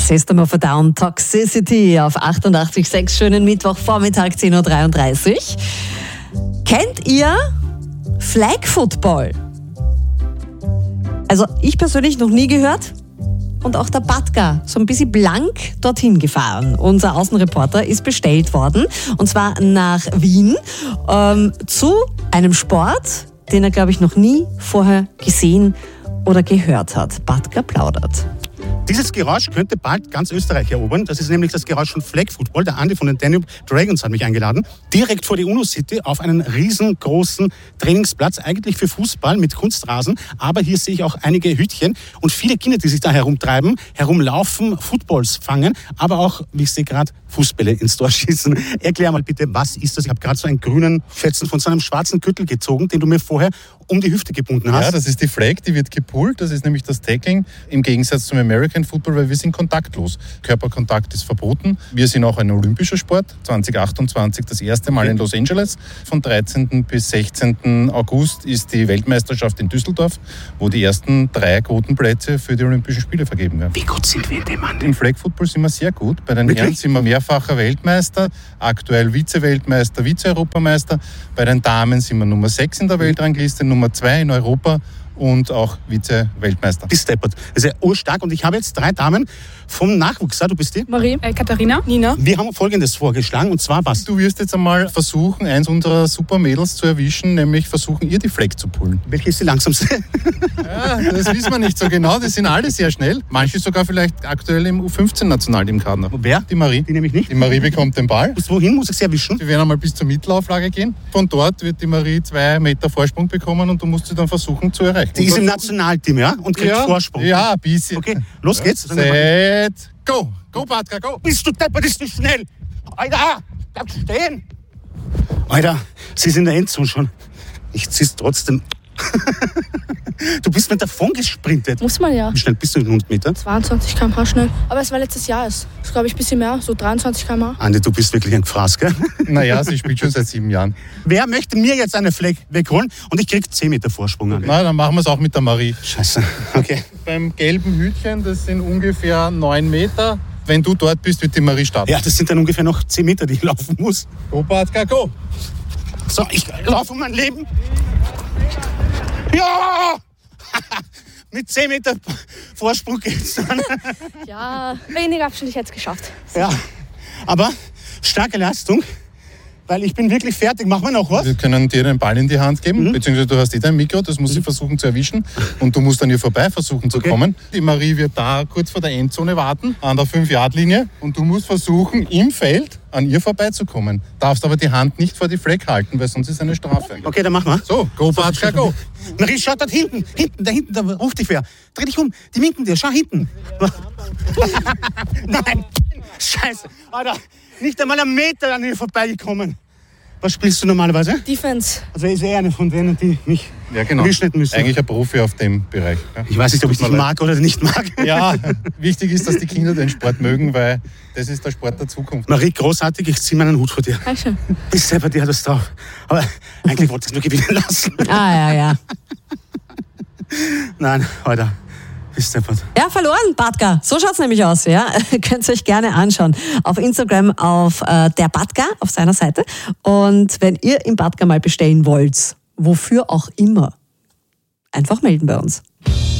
System of a Down, Toxicity auf 88,6. Schönen Mittwochvormittag, 10.33 Uhr. Kennt ihr Flag Football? Also ich persönlich noch nie gehört. Und auch der Batka, so ein bisschen blank dorthin gefahren. Unser Außenreporter ist bestellt worden, und zwar nach Wien, zu einem Sport, den er, glaube ich, noch nie vorher gesehen oder gehört hat. Batka plaudert. Dieses Geräusch könnte bald ganz Österreich erobern. Das ist nämlich das Geräusch von Flag Football. Der Andi von den Danube Dragons hat mich eingeladen. Direkt vor die UNO-City auf einen riesengroßen Trainingsplatz, eigentlich für Fußball mit Kunstrasen. Aber hier sehe ich auch einige Hütchen und viele Kinder, die sich da herumtreiben, herumlaufen, Footballs fangen, aber auch, wie ich sehe gerade, Fußbälle ins Tor schießen. Erklär mal bitte, was ist das? Ich habe gerade so einen grünen Fetzen von so einem schwarzen Gürtel gezogen, den du mir vorher um die Hüfte gebunden hast. Ja, das ist die Flag, die wird gepullt. Das ist nämlich das Tackling im Gegensatz zum American Football, weil wir sind kontaktlos. Körperkontakt ist verboten. Wir sind auch ein olympischer Sport. 2028 das erste Mal in Los Angeles. Von 13. bis 16. August ist die Weltmeisterschaft in Düsseldorf, wo die ersten 3 Quotenplätze für die Olympischen Spiele vergeben werden. Wie gut sind wir in dem Mann? Im Flag Football sind wir sehr gut. Bei den Herren sind wir mehrfacher Weltmeister, aktuell Vize-Weltmeister, Vize-Europameister. Bei den Damen sind wir Nummer 6 in der Weltrangliste, Nummer 2 in Europa und auch Vize-Weltmeister. Bist deppert. Das ist ja urstark. Und ich habe jetzt 3 Damen vom Nachwuchs. Du bist die? Marie, Katharina, Nina. Wir haben Folgendes vorgeschlagen, und zwar was? Du wirst jetzt einmal versuchen, eins unserer Supermädels zu erwischen, nämlich versuchen, ihr die Flag zu pullen. Welche ist die langsamste? Ja, das wissen wir nicht so genau. Die sind alle sehr schnell. Manche sogar vielleicht aktuell im U15-Nationalteam-Kader. Wer? Die Marie. Die nehme ich nicht. Die Marie bekommt den Ball. Bis wohin muss ich sie erwischen? Wir werden einmal bis zur Mittelauflage gehen. Von dort wird die Marie 2 Meter Vorsprung bekommen und du musst sie dann versuchen zu erreichen. Die ist im Nationalteam, ja? Und kriegt Vorsprung. Ja, ein bisschen. Okay, los geht's. Set, go. Go, Batka, go. Bist du deppert, ist nicht schnell. Alter, bleib stehen. Alter, sie ist in der Endzone schon. Ich zieh's trotzdem. Du bist mit davon gesprintet. Muss man ja. Wie schnell bist du in 100 Meter? 22 km/h schnell. Aber es war letztes Jahr. Das ist, glaube ich, ein bisschen mehr. So 23 km/h. Andi, du bist wirklich ein Gefraß, gell? Naja, sie spielt schon seit 7 Jahren. Wer möchte mir jetzt eine Flag wegholen und ich krieg 10 Meter Vorsprung an? Na, dann machen wir es auch mit der Marie. Scheiße, okay. Beim gelben Hütchen, das sind ungefähr 9 Meter. Wenn du dort bist, wird die Marie starten. Ja, das sind dann ungefähr noch 10 Meter, die ich laufen muss. Go, Batka, go. So, ich laufe um mein Leben. Ja! Mit 10 Meter Vorsprung geht's dann. Ja, weniger Abstand hätte ich jetzt geschafft. Ja, aber starke Leistung, weil ich bin wirklich fertig. Machen wir noch was? Wir können dir den Ball in die Hand geben, beziehungsweise du hast dein Mikro, das muss sie versuchen zu erwischen und du musst an ihr vorbei versuchen zu kommen. Die Marie wird da kurz vor der Endzone warten, an der 5-Yard-Linie, und du musst versuchen, im Feld an ihr vorbeizukommen. Darfst aber die Hand nicht vor die Flag halten, weil sonst ist eine Strafe. Okay, dann machen wir. So, go, Batka, go. Marie, schau dort hinten. Da hinten, da ruft dich wer. Dreh dich um. Die winken dir. Schau hinten. Nein. Scheiße. Alter, nicht einmal einen Meter an ihr vorbeigekommen. Was spielst du normalerweise? Defense. Also er ist eher eine von denen, die mich erwischen müssen. Eigentlich ein Profi auf dem Bereich. Ja. Ich weiß nicht, ob ich dich mag oder nicht mag. Ja, wichtig ist, dass die Kinder den Sport mögen, weil das ist der Sport der Zukunft. Marie, großartig. Ich ziehe meinen Hut vor dir. Dankeschön. Bist selber, die hat das drauf. Aber eigentlich wollte ich es nur gewinnen lassen. Ja. Nein, Alter. Ja, verloren, Batka. So schaut's nämlich aus. Ja? Könnt ihr euch gerne anschauen. Auf Instagram auf der Batka, auf seiner Seite. Und wenn ihr im Batka mal bestellen wollt, wofür auch immer, einfach melden bei uns.